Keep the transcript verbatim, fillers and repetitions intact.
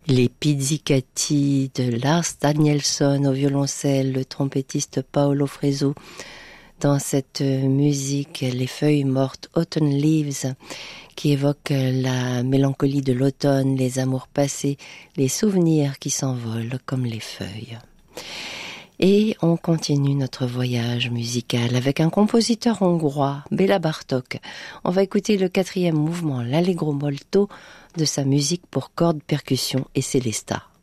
Les Pizzicati de Lars Danielsson au violoncelle, le trompettiste Paolo Fresu dans cette musique Les feuilles mortes, Autumn Leaves, qui évoque la mélancolie de l'automne, les amours passés, les souvenirs qui s'envolent comme les feuilles. Et on continue notre voyage musical avec un compositeur hongrois, Béla Bartók. On va écouter le quatrième mouvement, l'Allegro molto, de sa musique pour cordes, percussions et célesta.